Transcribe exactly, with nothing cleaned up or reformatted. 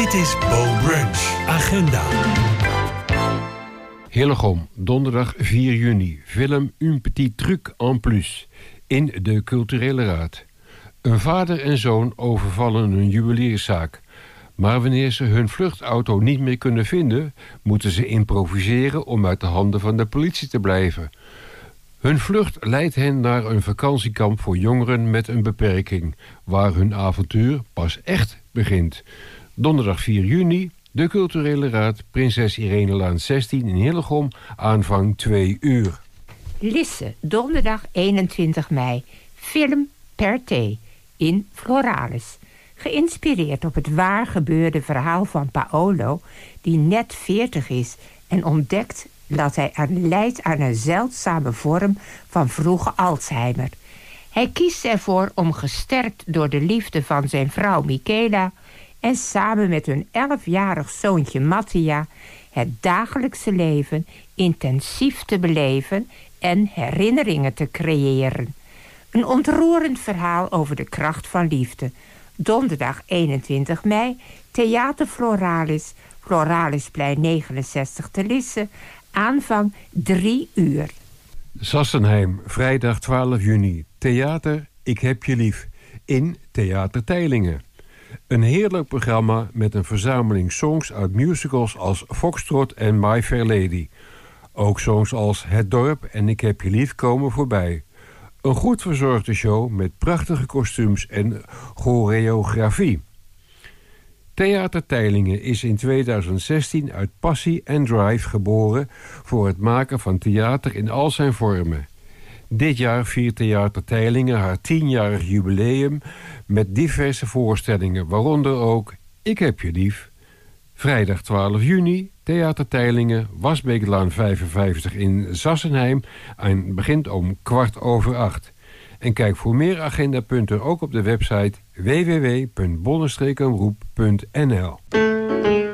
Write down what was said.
Dit is Bo Brunch. Agenda. Hillegom, donderdag vier juni. Film Un Petit Truc en Plus in de Culturele Raad. Een vader en zoon overvallen een juwelierszaak. Maar wanneer ze hun vluchtauto niet meer kunnen vinden, moeten ze improviseren om uit de handen van de politie te blijven. Hun vlucht leidt hen naar een vakantiekamp voor jongeren met een beperking, waar hun avontuur pas echt begint. Donderdag vier juni, de Culturele Raad, Prinses Irenelaan zestien in Hillegom, aanvang twee uur. Lisse, donderdag eenentwintig mei, film Per Te in Floralis. Geïnspireerd op het waar gebeurde verhaal van Paolo, die net veertig is en ontdekt dat hij aan lijdt aan een zeldzame vorm van vroege Alzheimer. Hij kiest ervoor om, gesterkt door de liefde van zijn vrouw Michela en samen met hun elfjarig zoontje Mattia, het dagelijkse leven intensief te beleven en herinneringen te creëren. Een ontroerend verhaal over de kracht van liefde. Donderdag eenentwintig mei, Theater Floralis, Floralisplein negenenzestig te Lisse, aanvang drie uur. Sassenheim, vrijdag twaalf juni, Theater Ik heb je lief, in Theater Teylingen. Een heerlijk programma met een verzameling songs uit musicals als Foxtrot en My Fair Lady. Ook songs als Het Dorp en Ik heb je lief komen voorbij. Een goed verzorgde show met prachtige kostuums en choreografie. Theater Teylingen is in tweeduizend zestien uit passie en drive geboren voor het maken van theater in al zijn vormen. Dit jaar viert Theater Teylingen haar tienjarig jubileum met diverse voorstellingen, waaronder ook Ik heb je lief. Vrijdag twaalf juni, Theater Teylingen, Wasbeeklaan vijfenvijftig in Sassenheim en begint om kwart over acht. En kijk voor meer agendapunten ook op de website w w w punt bonnenstreekomroep punt n l.